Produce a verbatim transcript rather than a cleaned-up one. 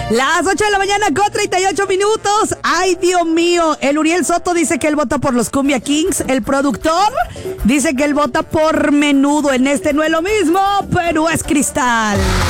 Las ocho de la mañana con treinta y ocho minutos. Ay, Dios mío. El Uriel Soto dice que él vota por los Cumbia Kings. El productor dice que él vota por Menudo. En este no es lo mismo, pero es Cristal.